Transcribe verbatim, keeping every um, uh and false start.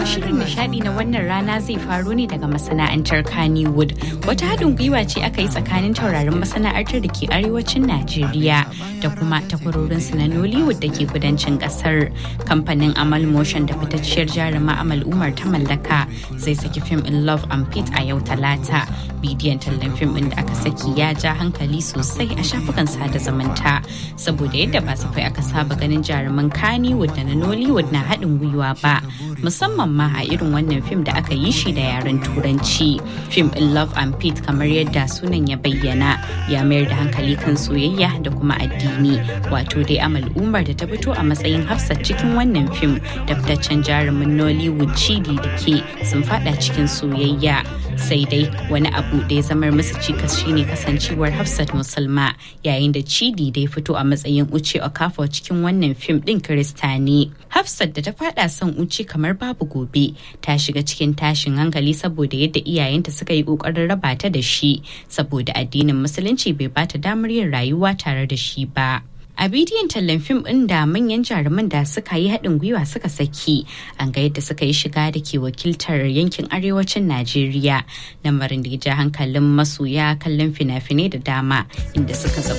shirin nishadi na wannan rana zai faro ne daga masana'antar Kannywood. Wata haɗin gwiwa ce aka yi tsakanin taurarin masana'antar da ke arewacin Najeriya da kuma takwarorinsu na Nollywood da ke kudancin ƙasar. Kamfanin Amal Motion da fitacciyar jaruma Amal Umar ta mallaka zai saki fim in Love and Pete a yau Talata. Bidiyon tallan fim ɗin da aka saki ya ja hankali sosai a shafukan sada zumunta saboda yadda ba safai aka saba ganin jaruman Kannywood da na Nollywood na haɗin gwiwa ba, musamman ma a irin wannan fim da aka yi shi da yaren Turanci. Fim in Love and Pete kamar yadda sunan ya bayyana ya mayar da hankali kan soyayya da kuma addini, wato dai Amal Umar da ta fito a matsayin Hafsat cikin wannan fim da fitaccen jarumin Nollywood Chidi Dike sun fada cikin soyayya. Sai dai wani abu da ya zamar musu cikas shine kasancewar Hafsat musulma, yayin da Chidi da ya fito a matsayin Uche Okafor cikin wannan fim din Kirista ne. Hafsat da ta fada son Uche kamar babu gobe ta shiga cikin tashin hankali saboda yadda iyayenta suka yi kokarin raba ta da shi saboda addinin musulunci bai bata damar yin rayuwa tare da shi ba. A bidiyon tallan fim ɗin da manyan jaruman da suka yi haɗin gwiwa suka saki, an ga yadda suka yi shiga da ke wakiltar yankin arewacin Najeriya, lamarin da ya ja hankalin masoya kallon fina-finai da dama inda suka